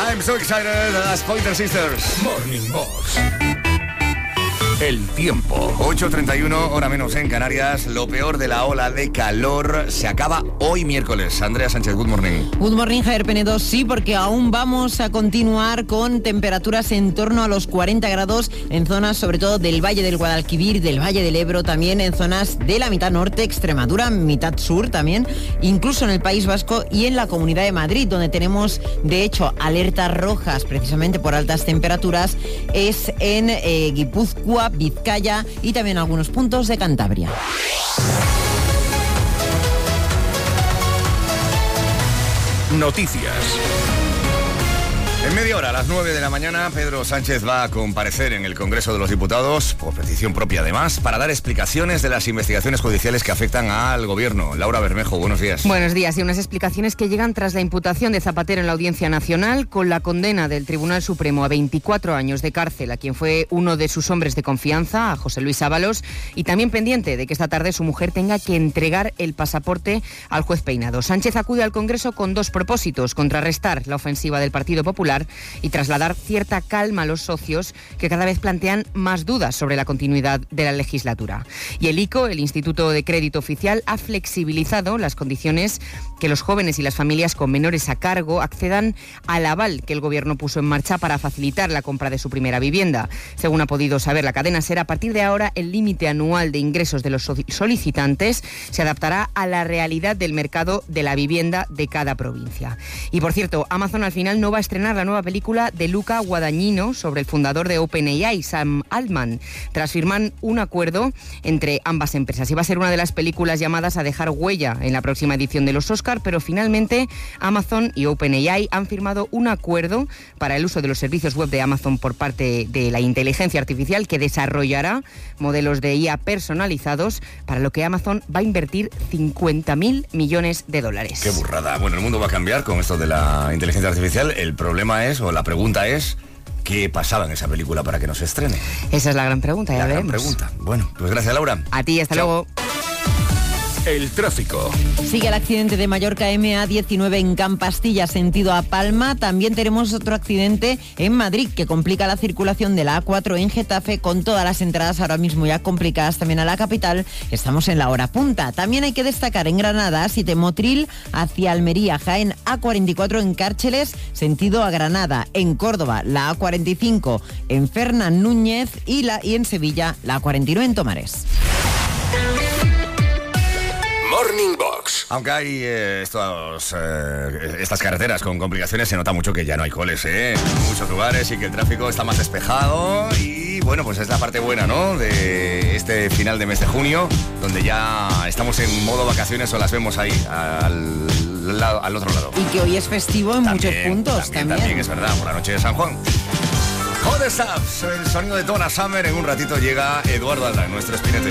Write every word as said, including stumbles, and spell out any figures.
I'm so excited, las Pointer Sisters. Morning Box. El tiempo. ocho treinta y uno, hora menos en Canarias. Lo peor de la ola de calor se acaba hoy miércoles. Andrea Sánchez, good morning. Good morning, Javier Penedo. Sí, porque aún vamos a continuar con temperaturas en torno a los cuarenta grados en zonas sobre todo del Valle del Guadalquivir, del Valle del Ebro, también en zonas de la mitad norte, Extremadura, mitad sur también, incluso en el País Vasco y en la Comunidad de Madrid, donde tenemos de hecho alertas rojas precisamente por altas temperaturas, es en eh, Guipúzcoa, Vizcaya y también algunos puntos de Cantabria. Noticias. En media hora, a las nueve de la mañana, Pedro Sánchez va a comparecer en el Congreso de los Diputados, por petición propia además, para dar explicaciones de las investigaciones judiciales que afectan al Gobierno. Laura Bermejo, buenos días. Buenos días. Y unas explicaciones que llegan tras la imputación de Zapatero en la Audiencia Nacional, con la condena del Tribunal Supremo a veinticuatro años de cárcel a quien fue uno de sus hombres de confianza, a José Luis Ábalos, y también pendiente de que esta tarde su mujer tenga que entregar el pasaporte al juez Peinado. Sánchez acude al Congreso con dos propósitos: contrarrestar la ofensiva del Partido Popular y trasladar cierta calma a los socios que cada vez plantean más dudas sobre la continuidad de la legislatura. Y el I C O, el Instituto de Crédito Oficial, ha flexibilizado las condiciones que los jóvenes y las familias con menores a cargo accedan al aval que el Gobierno puso en marcha para facilitar la compra de su primera vivienda. Según ha podido saber la cadena SER, a partir de ahora el límite anual de ingresos de los solicitantes se adaptará a la realidad del mercado de la vivienda de cada provincia. Y por cierto, Amazon al final no va a estrenar la nueva película de Luca Guadagnino sobre el fundador de OpenAI, Sam Altman, tras firmar un acuerdo entre ambas empresas. Iba a ser una de las películas llamadas a dejar huella en la próxima edición de los Oscar, pero finalmente Amazon y OpenAI han firmado un acuerdo para el uso de los servicios web de Amazon por parte de la inteligencia artificial, que desarrollará modelos de I A personalizados, para lo que Amazon va a invertir cincuenta mil millones de dólares. Qué burrada. Bueno, el mundo va a cambiar con esto de la inteligencia artificial. El problema es, o la pregunta es, ¿qué pasaba en esa película para que no se estrene? Esa es la gran pregunta, ya la veremos. gran pregunta. Bueno, pues gracias, Laura. A ti, hasta Chao. luego. El tráfico. Sigue el accidente de Mallorca M A diecinueve en Campastilla, sentido a Palma. También tenemos otro accidente en Madrid que complica la circulación de la A cuatro en Getafe, con todas las entradas ahora mismo ya complicadas también a la capital. Estamos en la hora punta. También hay que destacar en Granada, Siete Motril hacia Almería, Jaén, A cuarenta y cuatro en Cárceles, sentido a Granada. En Córdoba, la A cuarenta y cinco en Fernán Núñez y, la, y en Sevilla, la A cuarenta y nueve en Tomares. Morning Box. Aunque hay eh, estos, eh, estas carreteras con complicaciones, se nota mucho que ya no hay coles, ¿eh? En muchos lugares, y que el tráfico está más despejado. Y bueno, pues es la parte buena, ¿no?, de este final de mes de junio, donde ya estamos en modo vacaciones, o las vemos ahí al, lado, al otro lado. Y que hoy es festivo en También, muchos puntos. También, También, también es verdad, por la noche de San Juan. Hot Stuff, el sonido de Donna Summer. En un ratito llega Eduardo Aldán, nuestro espinete.